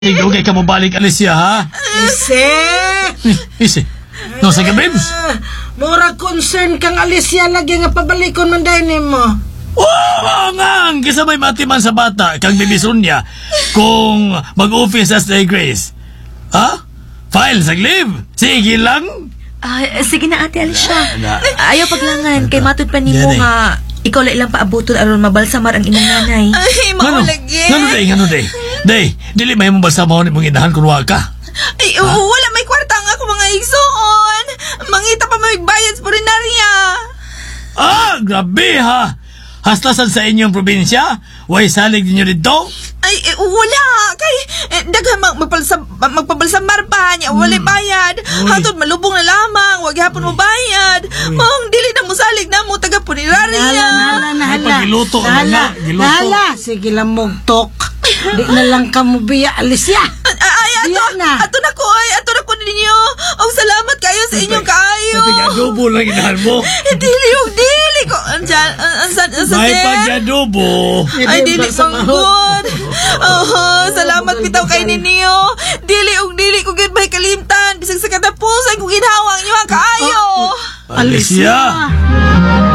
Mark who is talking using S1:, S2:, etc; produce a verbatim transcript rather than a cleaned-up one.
S1: Ikaw kay ka mo balik, Alicia, ha?
S2: Ise!
S1: Isi, no sa gabibs?
S2: Mura concern kang Alicia lagi nga pabalikon man dahil mo.
S1: Oo nga, ang kisabay matiman sa bata, kang bibison niya, kung mag-office as the Grace. Ha? File sa live? Sige lang.
S3: Ah, sige na, Ate Alicia.
S1: Na-
S3: Ayaw paglangan, kay matud pa ni mo
S1: Yan eh.
S3: nga, ikaw lang ilang paabuton aron mabalsamar ang imong nanay.
S4: Ay,
S1: Ano?
S4: maulagi.
S1: Ano day, ano day? Day, dili may mong basta mo mong inahan kung waka ka.
S4: Ay, uh, wala may kwarta nga ako mga igsoon. Mangita pa may bayad sa purinarya.
S1: Ah, grabe ha! Haslasan sa inyong probinsya? Way salig ninyo dito?
S4: Ay, eh, wala. Kay, eh, daghan mag, magpalsam, magpabalsamar pa niya. Wala bayad.
S1: Uy.
S4: Hatod malubong na lamang. Wag hapon mo bayad. Mong, dili na mo salig na mo taga purinarya.
S2: Nahala, nahala,
S1: Ay,
S2: nahala.
S1: pagiluto ka
S2: Nahala,
S1: na, giluto.
S2: nahala. Sige lang mugtok. Di na lang ka mo biya, Alicia.
S4: Ay, ay, ato,
S2: Diyan na.
S4: ato na ko, ay, ato na ko ninyo. Ang salamat kayo sa inyong kaayo.
S1: May pag-adobo lang inahan mo.
S4: Eh, dili yung dili ko. Andiyan, an, an, an, an,
S1: May pag-adobo.
S4: Ay, dili manggod. Oh, salamat bitaw kay ninyo. Dili og dili ko gid may kalimtan. Bisag sa katapusan kung ginhawang niyo ang kaayo.
S1: Alicia!